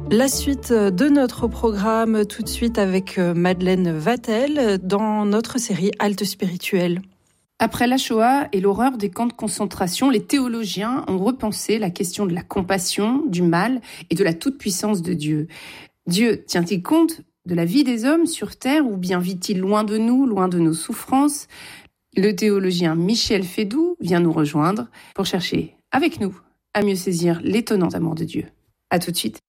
La suite de notre programme tout de suite avec Madeleine Vatel dans notre série Halte spirituelle. Après la Shoah et l'horreur des camps de concentration, les théologiens ont repensé la question de la compassion, du mal et de la toute-puissance de Dieu. Dieu tient-il compte de la vie des hommes sur Terre ou bien vit-il loin de nous, loin de nos souffrances ? Le théologien Michel Fédoux vient nous rejoindre pour chercher avec nous à mieux saisir l'étonnant amour de Dieu. À tout de suite.